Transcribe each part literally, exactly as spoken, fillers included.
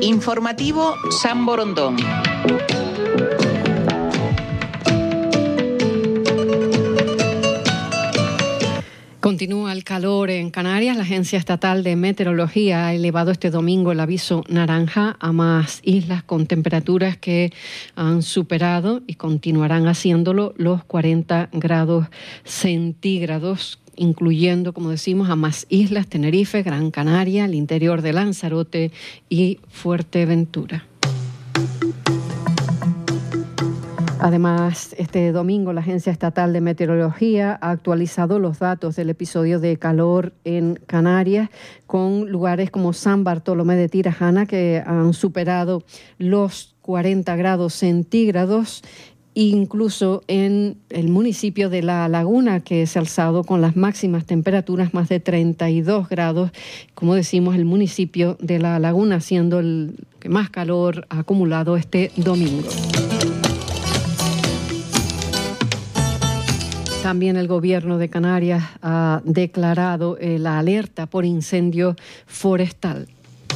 Informativo San Borondón. Continúa el calor en Canarias. La Agencia Estatal de Meteorología ha elevado este domingo el aviso naranja a más islas con temperaturas que han superado y continuarán haciéndolo los cuarenta grados centígrados, incluyendo, como decimos, a más islas: Tenerife, Gran Canaria, el interior de Lanzarote y Fuerteventura. Además, este domingo la Agencia Estatal de Meteorología ha actualizado los datos del episodio de calor en Canarias, con lugares como San Bartolomé de Tirajana que han superado los cuarenta grados centígrados, incluso en el municipio de La Laguna, que se ha alzado con las máximas temperaturas más de treinta y dos grados. Como decimos, el municipio de La Laguna siendo el que más calor ha acumulado este domingo. También el Gobierno de Canarias ha declarado eh, la alerta por incendio forestal.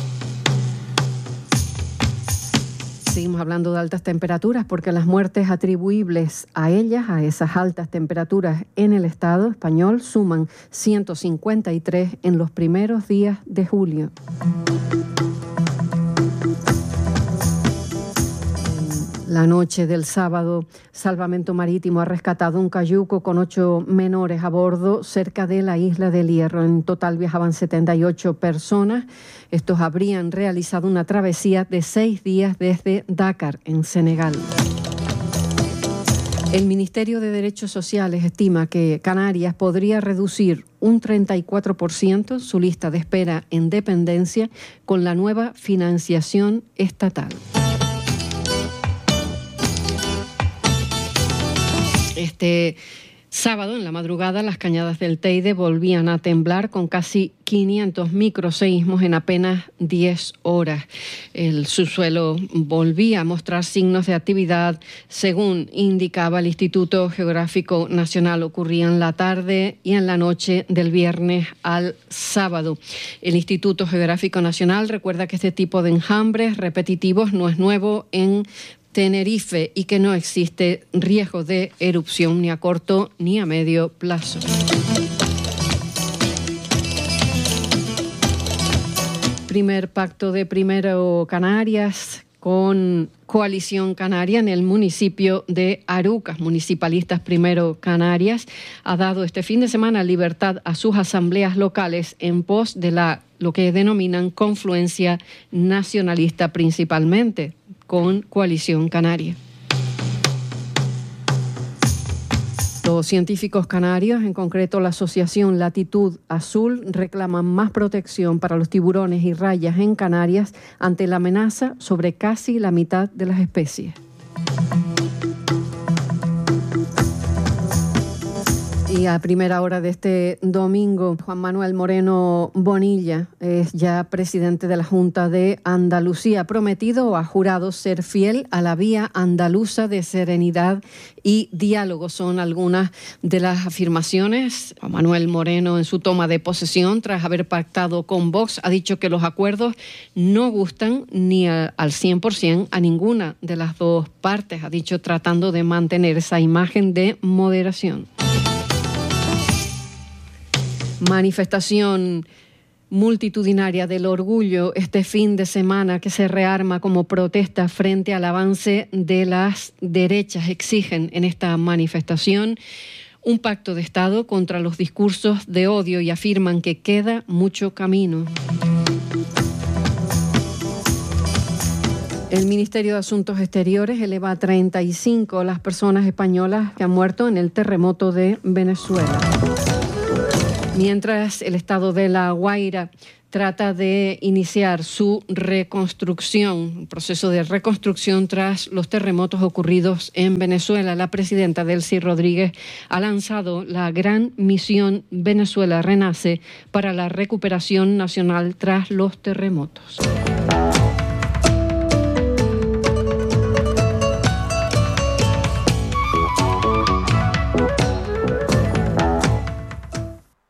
Seguimos hablando de altas temperaturas porque las muertes atribuibles a ellas, a esas altas temperaturas en el Estado español, suman ciento cincuenta y tres en los primeros días de julio. La noche del sábado, Salvamento Marítimo ha rescatado un cayuco con ocho menores a bordo cerca de la isla del Hierro. En total viajaban setenta y ocho personas. Estos habrían realizado una travesía de seis días desde Dakar, en Senegal. El Ministerio de Derechos Sociales estima que Canarias podría reducir un treinta y cuatro por ciento su lista de espera en dependencia con la nueva financiación estatal. Este sábado, en la madrugada, las cañadas del Teide volvían a temblar con casi quinientos microseísmos en apenas diez horas. El subsuelo volvía a mostrar signos de actividad. Según indicaba el Instituto Geográfico Nacional, ocurría en la tarde y en la noche del viernes al sábado. El Instituto Geográfico Nacional recuerda que este tipo de enjambres repetitivos no es nuevo en Tenerife y que no existe riesgo de erupción ni a corto ni a medio plazo. Primer pacto de Primero Canarias con Coalición Canaria en el municipio de Arucas. Municipalistas Primero Canarias ha dado este fin de semana libertad a sus asambleas locales en pos de la lo que denominan confluencia nacionalista, principalmente con Coalición Canaria. Los científicos canarios, en concreto la Asociación Latitud Azul, reclaman más protección para los tiburones y rayas en Canarias ante la amenaza sobre casi la mitad de las especies. Y a primera hora de este domingo, Juan Manuel Moreno Bonilla es ya presidente de la Junta de Andalucía. Ha prometido o ha jurado ser fiel a la vía andaluza de serenidad y diálogo. Son algunas de las afirmaciones. Juan Manuel Moreno, en su toma de posesión, tras haber pactado con Vox, ha dicho que los acuerdos no gustan ni a, al cien por ciento a ninguna de las dos partes. Ha dicho, tratando de mantener esa imagen de moderación. Manifestación multitudinaria del orgullo este fin de semana que se rearma como protesta frente al avance de las derechas. Exigen en esta manifestación un pacto de Estado contra los discursos de odio y afirman que queda mucho camino. El Ministerio de Asuntos Exteriores eleva a treinta y cinco las personas españolas que han muerto en el terremoto de Venezuela. Mientras el Estado de La Guaira trata de iniciar su reconstrucción, un proceso de reconstrucción tras los terremotos ocurridos en Venezuela, la presidenta Delcy Rodríguez ha lanzado la gran misión Venezuela Renace para la recuperación nacional tras los terremotos.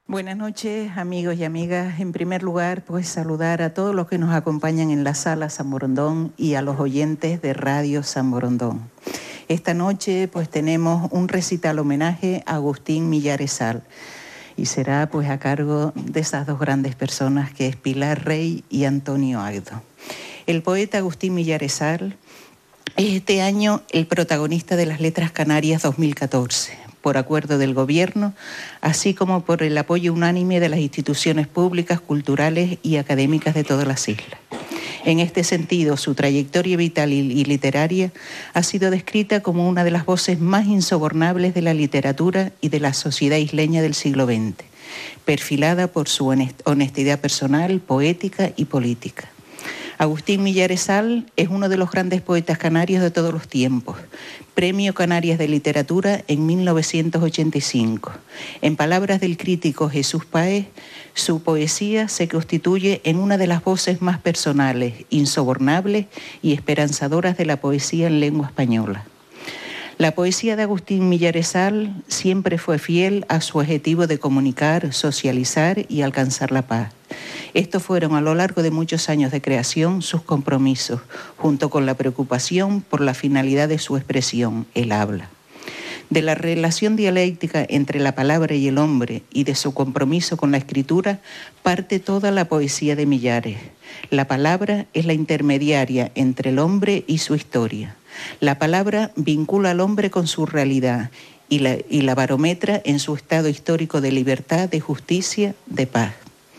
Buenas noches, amigos y amigas. En primer lugar, pues saludar a todos los que nos acompañan en la sala San Borondón y a los oyentes de Radio San Borondón. Esta noche, pues tenemos un recital homenaje a Agustín Millares Sal y será pues a cargo de esas dos grandes personas que es Pilar Rey y Antonio Agdo. El poeta Agustín Millares Sal es este año el protagonista de las Letras Canarias dos mil catorce, por acuerdo del Gobierno, así como por el apoyo unánime de las instituciones públicas, culturales y académicas de todas las islas. En este sentido, su trayectoria vital y literaria ha sido descrita como una de las voces más insobornables de la literatura y de la sociedad isleña del siglo veinte, perfilada por su honestidad personal, poética y política. Agustín Millares Sal es uno de los grandes poetas canarios de todos los tiempos, Premio Canarias de Literatura en mil novecientos ochenta y cinco. En palabras del crítico Jesús Páez, su poesía se constituye en una de las voces más personales, insobornables y esperanzadoras de la poesía en lengua española. La poesía de Agustín Millares Sal siempre fue fiel a su objetivo de comunicar, socializar y alcanzar la paz. Estos fueron a lo largo de muchos años de creación sus compromisos, junto con la preocupación por la finalidad de su expresión, el habla. De la relación dialéctica entre la palabra y el hombre y de su compromiso con la escritura parte toda la poesía de Millares. La palabra es la intermediaria entre el hombre y su historia. La palabra vincula al hombre con su realidad y la, y la barometra en su estado histórico de libertad, de justicia, de paz.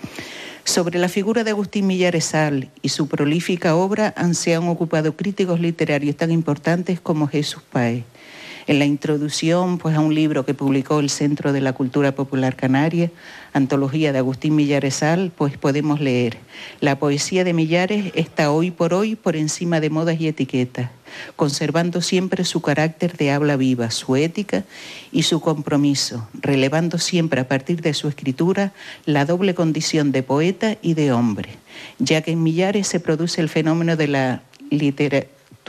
Sobre la figura de Agustín Millares Sal y su prolífica obra se han ocupado críticos literarios tan importantes como Jesús Páez. En la introducción pues, a un libro que publicó el Centro de la Cultura Popular Canaria, Antología de Agustín Millares Sal, pues podemos leer: la poesía de Millares está hoy por hoy por encima de modas y etiquetas, conservando siempre su carácter de habla viva, su ética y su compromiso, relevando siempre a partir de su escritura la doble condición de poeta y de hombre, ya que en Millares se produce el fenómeno de la literatura.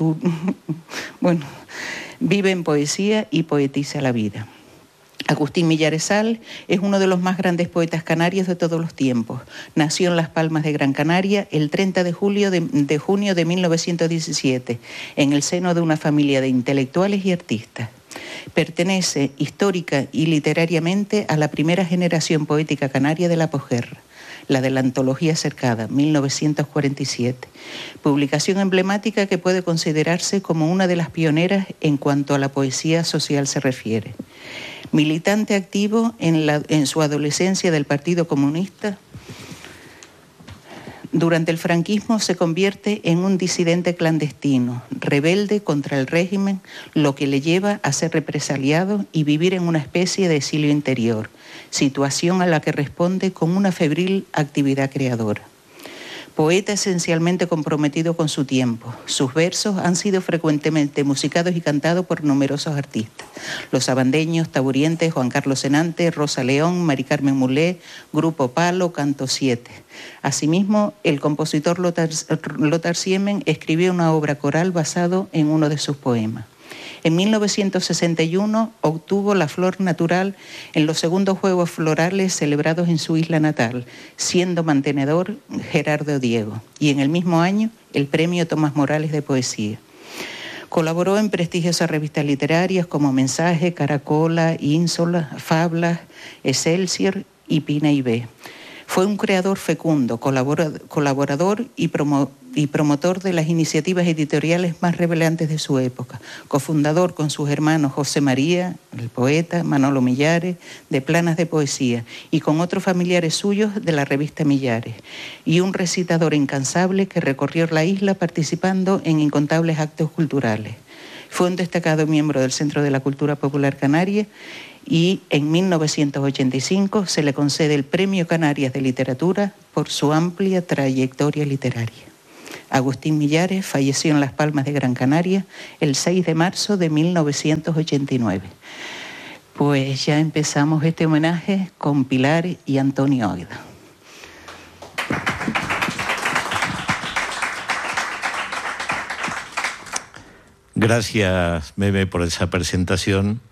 bueno... Vive en poesía y poetiza la vida. Agustín Millares Sal es uno de los más grandes poetas canarios de todos los tiempos. Nació en Las Palmas de Gran Canaria el treinta de julio de, de junio de mil novecientos diecisiete, en el seno de una familia de intelectuales y artistas. Pertenece histórica y literariamente a la primera generación poética canaria de la posguerra, la de la Antología Cercada, mil novecientos cuarenta y siete, publicación emblemática que puede considerarse como una de las pioneras en cuanto a la poesía social se refiere. Militante activo en, la, en su adolescencia del Partido Comunista, durante el franquismo se convierte en un disidente clandestino, rebelde contra el régimen, lo que le lleva a ser represaliado y vivir en una especie de exilio interior, situación a la que responde con una febril actividad creadora. Poeta esencialmente comprometido con su tiempo, sus versos han sido frecuentemente musicados y cantados por numerosos artistas: Los Abandeños, Taburientes, Juan Carlos Senante, Rosa León, Mari Carmen Mulé, Grupo Palo, Canto siete. Asimismo, el compositor Lothar, Lothar Siemen escribió una obra coral basado en uno de sus poemas. En mil novecientos sesenta y uno obtuvo la flor natural en los segundos Juegos Florales celebrados en su isla natal, siendo mantenedor Gerardo Diego, y en el mismo año el Premio Tomás Morales de Poesía. Colaboró en prestigiosas revistas literarias como Mensaje, Caracola, Ínsola, Fablas, Excelsior y Pina y B. Fue un creador fecundo, colaborador y, promo, y promotor de las iniciativas editoriales más relevantes de su época, cofundador con sus hermanos José María, el poeta, Manolo Millares, de Planas de Poesía, y con otros familiares suyos de la revista Millares, y un recitador incansable que recorrió la isla participando en incontables actos culturales. Fue un destacado miembro del Centro de la Cultura Popular Canaria y en mil novecientos ochenta y cinco se le concede el Premio Canarias de Literatura por su amplia trayectoria literaria. Agustín Millares falleció en Las Palmas de Gran Canaria el seis de marzo de mil novecientos ochenta y nueve. Pues ya empezamos este homenaje con Pilar y Antonio Agdo. Gracias, Meme, por esa presentación